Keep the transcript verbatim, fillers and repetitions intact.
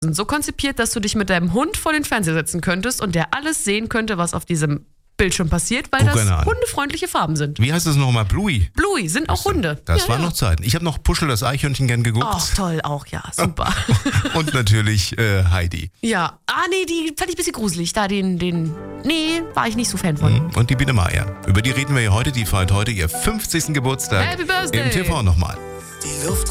sind so konzipiert, dass du dich mit deinem Hund vor den Fernseher setzen könntest und der alles sehen könnte, was auf diesem Bildschirm passiert, weil Guck das einer an. hundefreundliche Farben sind. Wie heißt das nochmal? Bluey? Bluey sind auch Hunde. Das ja, waren ja. noch Zeiten. Ich habe noch Puschel, das Eichhörnchen, gern geguckt. Ach, toll, auch, ja, super. Und natürlich äh, Heidi. Ja, ah nee, die fand ich ein bisschen gruselig. Da den, den, nee, war ich nicht so Fan von. Und die Biene Meier. Über die reden wir ja heute. Die feiert heute ihr fünfzigsten Geburtstag. Happy Birthday! Im T V nochmal. Die Luft